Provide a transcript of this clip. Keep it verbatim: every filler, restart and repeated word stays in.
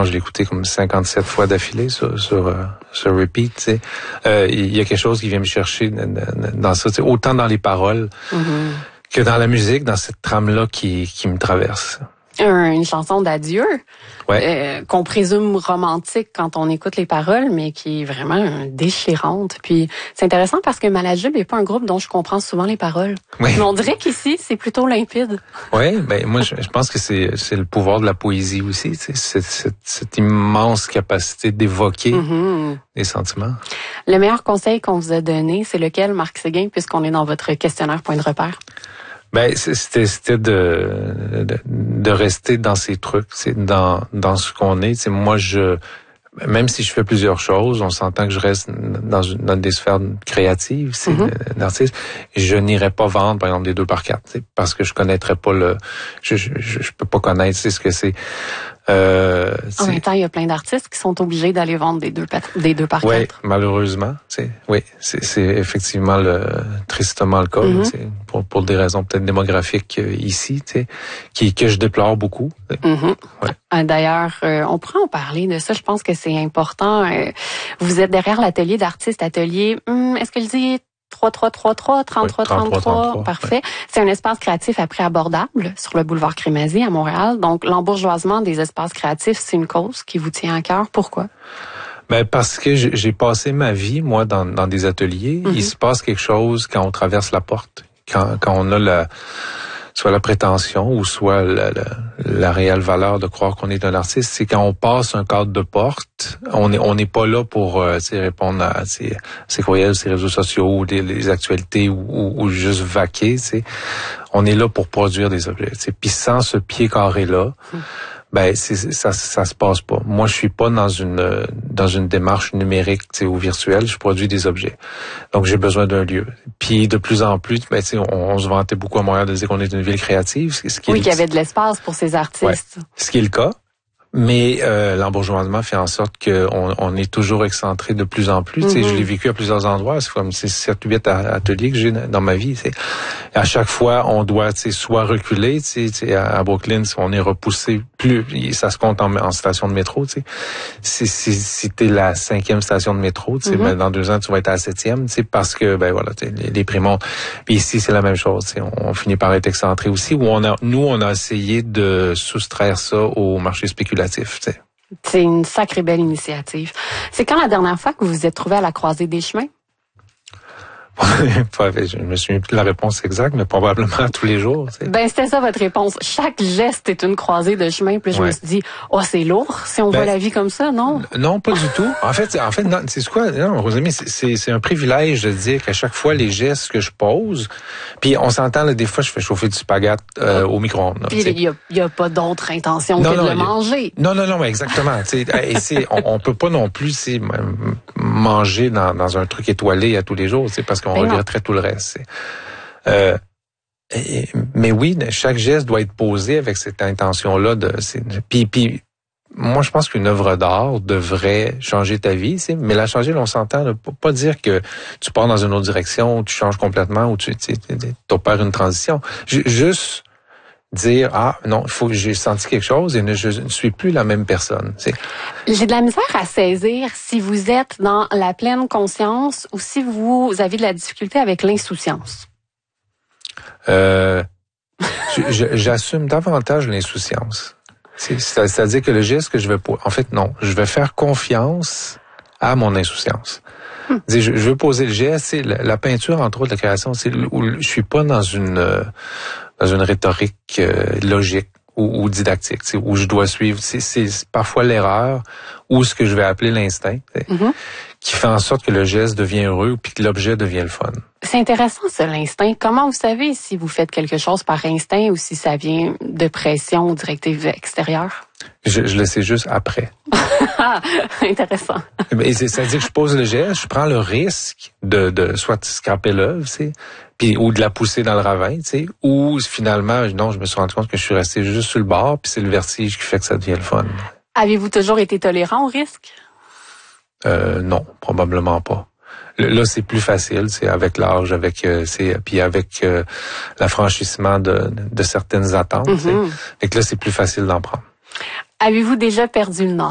pense que je l'ai écouté comme cinquante-sept fois d'affilée sur sur, euh, sur repeat. Tu sais, euh, il y a quelque chose qui vient me chercher dans ça, tu sais, autant dans les paroles mm-hmm. que dans la musique, dans cette trame-là qui qui me traverse. Une chanson d'adieu, ouais. euh, qu'on présume romantique quand on écoute les paroles, mais qui est vraiment déchirante. Puis c'est intéressant parce que Malajube n'est pas un groupe dont je comprends souvent les paroles. Oui. Mais on dirait qu'ici, c'est plutôt limpide. Oui, ben moi je, je pense que c'est c'est le pouvoir de la poésie aussi, c'est cette, cette, cette immense capacité d'évoquer mm-hmm. des sentiments. Le meilleur conseil qu'on vous a donné, c'est lequel, Marc Séguin, puisqu'on est dans votre questionnaire point de repère? Ben c'était c'était de, de de rester dans ces trucs, c'est dans dans ce qu'on est. C'est moi je même si je fais plusieurs choses, on s'entend que je reste dans une dans des sphères créatives, c'est mm-hmm. d'artiste. Je n'irai pas vendre par exemple des deux par quatre, parce que je connaîtrais pas le je je je peux pas connaître c'est ce que c'est. Euh, en même temps, il y a plein d'artistes qui sont obligés d'aller vendre des deux, des deux par ouais, quatre. Oui, malheureusement. C'est, oui, c'est, c'est effectivement le, tristement le cas. Mm-hmm. C'est pour, pour des raisons peut-être démographiques euh, ici, tu sais, qui, que je déplore beaucoup. Mm-hmm. Ouais. D'ailleurs, euh, on pourrait en parler de ça. Je pense que c'est important. Euh, vous êtes derrière l'atelier d'artistes, atelier, hum, est-ce que je dis trois trois trois trois, trente-trois trente-trois, parfait. Ouais. C'est un espace créatif à prix abordable sur le boulevard Crémazie à Montréal. Donc, l'embourgeoisement des espaces créatifs, c'est une cause qui vous tient à cœur. Pourquoi? Ben parce que j'ai passé ma vie, moi, dans, dans des ateliers. Mm-hmm. Il se passe quelque chose quand on traverse la porte, quand, quand on a la... soit la prétention ou soit la, la, la réelle valeur de croire qu'on est un artiste, c'est quand on passe un cadre de porte, on est on n'est pas là pour euh, répondre à ces, ces courriels, ces réseaux sociaux ou les, les actualités ou, ou, ou juste vaquer. T'sais. On est là pour produire des objets. T'sais. Puis sans ce pied carré là, mmh. ben c'est, ça ça se passe pas. Moi je suis pas dans une dans une démarche numérique ou virtuelle, je produis des objets. Donc j'ai besoin d'un lieu. Puis de plus en plus, ben on, on se vantait beaucoup à Montréal de dire qu'on est une ville créative, ce qui oui, est, qu'il y avait de l'espace pour ces artistes. Ouais, ce qui est le cas. Mais euh, l'embourgeoisement fait en sorte qu'on on est toujours excentré de plus en plus. Mm-hmm. Tu sais, je l'ai vécu à plusieurs endroits. C'est comme c'est sept huit ateliers que j'ai dans ma vie. C'est à chaque fois on doit, tu sais, soit reculer. Tu sais, à Brooklyn, on est repoussé plus. Ça se compte en, en station de métro. Tu sais, si si, si t'es la cinquième station de métro, tu sais, mm-hmm. ben, dans deux ans tu vas être à la septième. Tu sais, parce que ben voilà, les, les prix montent. Puis ici c'est la même chose. Tu sais, on, on finit par être excentré aussi. Où on a, nous on a essayé de soustraire ça au marché spéculatif. C'est une sacrée belle initiative. C'est quand la dernière fois que vous vous êtes trouvé à la croisée des chemins? Je me souviens plus de la réponse exacte, mais probablement tous les jours. T'sais. Ben c'était ça votre réponse. Chaque geste est une croisée de chemin. Puis je ouais. me suis dit, oh c'est lourd si on ben, voit la vie comme ça, non? Non, pas du tout. En fait, en fait, non, c'est quoi? Non, Rosamie, c'est, c'est un privilège de dire qu'à chaque fois les gestes que je pose, puis on s'entend là, des fois je fais chauffer du spaghette euh, au micro-ondes. Là, puis il y a, y a pas d'autre intention non, que non, de le manger. Non, non, non, mais exactement. Et c'est, on, on peut pas non plus manger dans, dans un truc étoilé à tous les jours, parce qu'on regretterait tout le reste. Euh, et, mais oui, chaque geste doit être posé avec cette intention-là. De, puis, puis, moi, je pense qu'une œuvre d'art devrait changer ta vie, mais la changer, on s'entend, là, pas dire que tu pars dans une autre direction, ou tu changes complètement, ou tu opères une transition. J- juste dire, ah non, il faut que j'ai senti quelque chose et ne, je ne suis plus la même personne. C'est... J'ai de la misère à saisir si vous êtes dans la pleine conscience ou si vous avez de la difficulté avec l'insouciance. Euh, je, j'assume davantage l'insouciance. C'est, c'est-à-dire que le geste que je vais... En fait, non, je vais faire confiance à mon insouciance. Hmm. Je, je veux poser le geste, c'est la, la peinture, entre autres, la création, c'est où je suis pas dans une... Euh, dans une rhétorique euh, logique ou, ou didactique, où je dois suivre. C'est, c'est parfois l'erreur ou ce que je vais appeler l'instinct, mm-hmm. qui fait en sorte que le geste devient heureux puis que l'objet devient le fun. C'est intéressant, ça, l'instinct. Comment vous savez si vous faites quelque chose par instinct ou si ça vient de pression ou directive extérieure? Je, je le sais juste après. Intéressant. Et c'est, c'est-à-dire que je pose le geste, je prends le risque de, de soit scraper l'œuvre, tu sais, puis ou de la pousser dans le ravin, tu sais, ou finalement, non, je me suis rendu compte que je suis resté juste sur le bord, puis c'est le vertige qui fait que ça devient le fun. Avez-vous toujours été tolérant au risque? Euh, non, probablement pas. Là, c'est plus facile, c'est avec l'âge, avec euh, c'est puis avec euh, l'affranchissement de, de certaines attentes. Mm-hmm. Et que là, c'est plus facile d'en prendre. Avez-vous déjà perdu le nord?